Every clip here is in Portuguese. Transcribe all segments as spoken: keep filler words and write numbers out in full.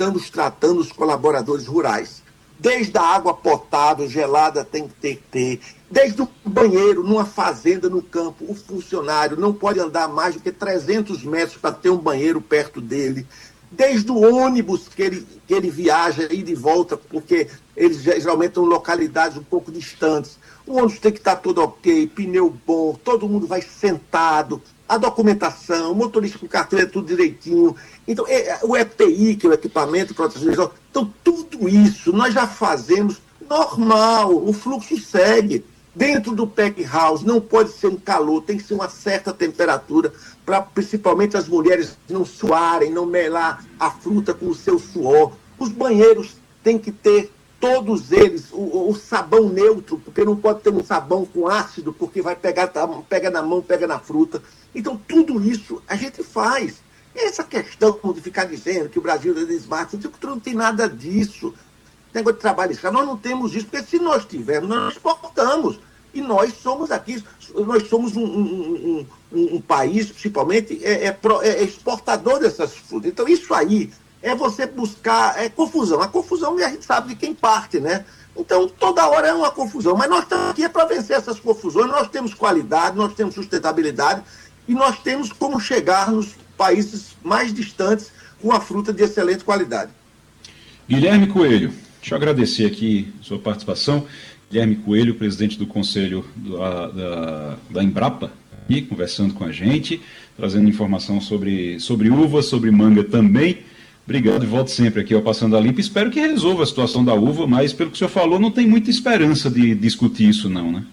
estamos tratando os colaboradores rurais. Desde a água potável, gelada, tem que ter, ter. Desde o banheiro, numa fazenda, no campo, o funcionário não pode andar mais do que trezentos metros para ter um banheiro perto dele. Desde o ônibus que ele, que ele viaja e de volta, porque eles geralmente estão em localidades um pouco distantes. O ônibus tem que estar todo ok, pneu bom, todo mundo vai sentado, a documentação, o motorista com carteira, tudo direitinho. Então, é, o E P I, que é o equipamento de proteção individual, então tudo isso nós já fazemos normal, o fluxo segue. Dentro do pack house não pode ser um calor, tem que ser uma certa temperatura, para principalmente as mulheres não suarem, não melar a fruta com o seu suor. Os banheiros têm que ter, todos eles, o, o sabão neutro, porque não pode ter um sabão com ácido, porque vai pegar, pega na mão, pega na fruta. Então, tudo isso a gente faz. Essa questão de ficar dizendo que o Brasil é desmate, não tem nada disso. Negócio de trabalho escravo, nós não temos isso, porque se nós tivermos, nós exportamos. E nós somos aqui, nós somos um, um, um, um país, principalmente, é, é, é exportador dessas frutas. Então, isso aí é você buscar é, confusão. A confusão, a gente sabe de quem parte, né? Então, toda hora é uma confusão. Mas nós estamos aqui é para vencer essas confusões. Nós temos qualidade, nós temos sustentabilidade e nós temos como chegar nos países mais distantes com a fruta de excelente qualidade. Guilherme Coelho, deixa eu agradecer aqui a sua participação. Guilherme Coelho, presidente do Conselho da, da, da Embrapa, aqui conversando com a gente, trazendo informação sobre, sobre uva, sobre manga também. Obrigado e volto sempre aqui ao Passando a Limpo. Espero que resolva a situação da uva, mas pelo que o senhor falou, não tem muita esperança de discutir isso não, né?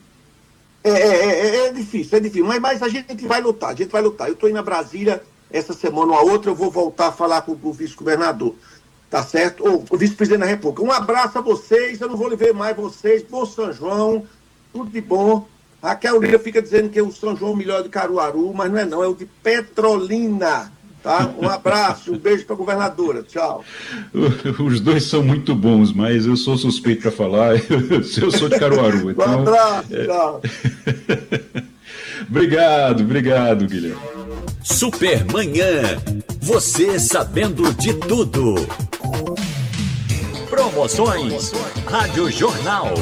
É, é, é difícil, é difícil, mas, mas a gente vai lutar, a gente vai lutar. Eu estou indo a Brasília essa semana ou a outra, eu vou voltar a falar com o vice-governador. Tá certo? Ou o vice-presidente da República. Um abraço a vocês, eu não vou ver mais vocês. Bom São João, tudo de bom. Raquel Lira fica dizendo que o São João é o melhor de Caruaru, mas não é não, é o de Petrolina. Tá? Um abraço, um beijo para a governadora. Tchau. Os dois são muito bons, mas eu sou suspeito para falar, eu sou de Caruaru. Então... Um abraço, tchau. Obrigado, obrigado, Guilherme. Supermanhã, você sabendo de tudo. Promoções Rádio Jornal.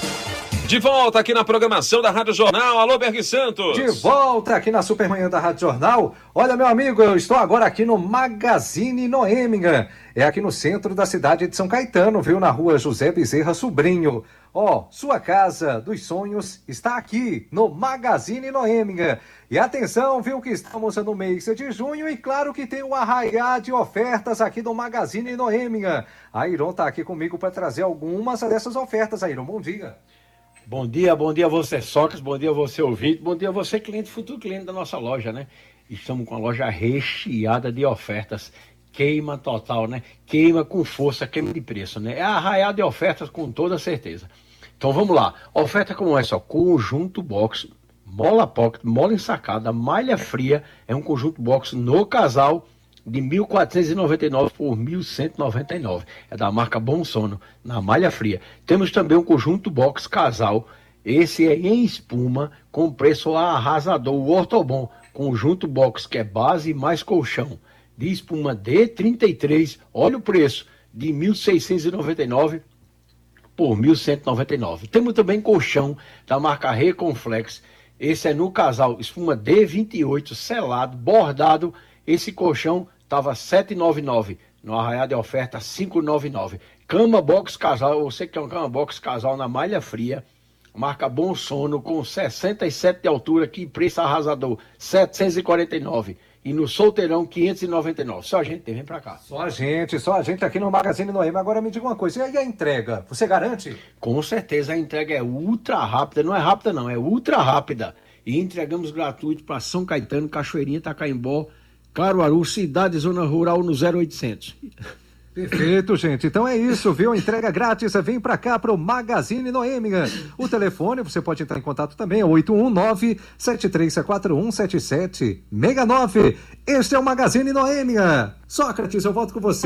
De volta aqui na programação da Rádio Jornal. Alô, Berg Santos. De volta aqui na Supermanhã da Rádio Jornal. Olha, meu amigo, eu estou agora aqui no Magazine Noêminga. É aqui no centro da cidade de São Caetano, viu? Na rua José Bezerra Sobrinho. Ó, oh, sua casa dos sonhos está aqui no Magazine Noêminga. E atenção, viu, que estamos no mês de junho e claro que tem um arraiá de ofertas aqui no Magazine Noêminga. A Iron está aqui comigo para trazer algumas dessas ofertas. Iron, bom dia. Bom dia, bom dia a você, Sócrates, bom dia a você, ouvinte, bom dia a você, cliente, futuro cliente da nossa loja, né? Estamos com a loja recheada de ofertas, queima total, né? Queima com força, queima de preço, né? É arraiado de ofertas com toda certeza. Então vamos lá, oferta como essa, ó, conjunto box, mola pocket, mola ensacada, malha fria, é um conjunto box no casal, de mil quatrocentos e noventa e nove por mil cento e noventa e nove. É da marca Bom Sono, na malha fria. Temos também um conjunto box casal. Esse é em espuma, com preço arrasador. O Ortobon, conjunto box que é base mais colchão. De espuma D trinta e três, olha o preço, de mil seiscentos e noventa e nove por mil cento e noventa e nove. Temos também colchão da marca Reconflex. Esse é no casal, espuma D vinte e oito, selado, bordado. Esse colchão estava setecentos e noventa e nove, no arraiado de oferta quinhentos e noventa e nove. Cama box casal, você que quer uma cama box casal na malha fria, marca Bom Sono, com sessenta e sete de altura, que preço arrasador, setecentos e quarenta e nove. E no solteirão, quinhentos e noventa e nove. Só a gente tem, vem pra cá. Só a gente, só a gente aqui no Magazine Noêminga. Agora me diga uma coisa, e aí a entrega, você garante? Com certeza a entrega é ultra rápida, não é rápida não, é ultra rápida. E entregamos gratuito para São Caetano, Cachoeirinha, Itacaimbó, Caruaru, cidade e zona rural no zero oitocentos. Perfeito, gente. Então é isso, viu? Entrega grátis, vem pra cá pro Magazine Noêminga. O telefone, você pode entrar em contato também, é oito um nove, sete três quatro um, sete sete seis nove. Este é o Magazine Noêminga. Sócrates, eu volto com você.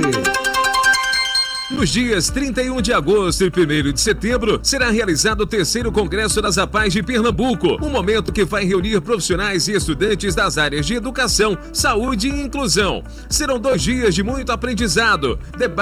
Nos dias trinta e um de agosto e primeiro de setembro, será realizado o terceiro Congresso das APAES de Pernambuco, um momento que vai reunir profissionais e estudantes das áreas de educação, saúde e inclusão. Serão dois dias de muito aprendizado, debate